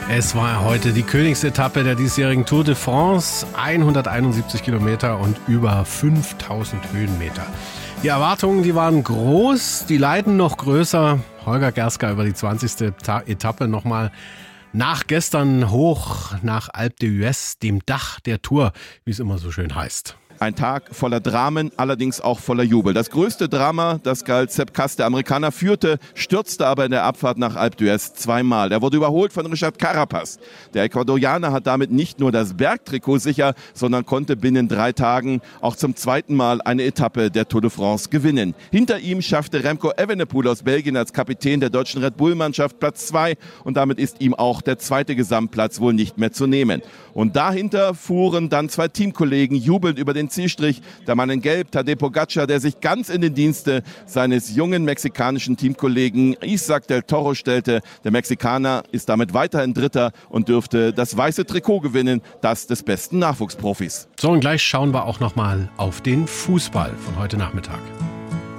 Es war heute die Königsetappe der diesjährigen Tour de France. 171 Kilometer und über 5000 Höhenmeter. Die Erwartungen, die waren groß, die Leiden noch größer. Holger Gerska über die 20. Etappe nochmal nach gestern hoch nach Alpe d'Huez, dem Dach der Tour, wie es immer so schön heißt. Ein Tag voller Dramen, allerdings auch voller Jubel. Das größte Drama, das galt Sepp Kuss, der Amerikaner, führte, stürzte aber in der Abfahrt nach Alpe d'Huez zweimal. Er wurde überholt von Richard Carapaz. Der Ecuadorianer hat damit nicht nur das Bergtrikot sicher, sondern konnte binnen 3 Tagen auch zum zweiten Mal eine Etappe der Tour de France gewinnen. Hinter ihm schaffte Remco Evenepoel aus Belgien als Kapitän der deutschen Red Bull-Mannschaft Platz 2 und damit ist ihm auch der zweite Gesamtplatz wohl nicht mehr zu nehmen. Und dahinter fuhren dann 2 Teamkollegen jubelnd über den Zielstrich. Der Mann in Gelb, Tadej Pogačar, der sich ganz in den Dienste seines jungen mexikanischen Teamkollegen Isaac del Toro stellte. Der Mexikaner ist damit weiterhin Dritter und dürfte das weiße Trikot gewinnen, das des besten Nachwuchsprofis. So, und gleich schauen wir auch nochmal auf den Fußball von heute Nachmittag.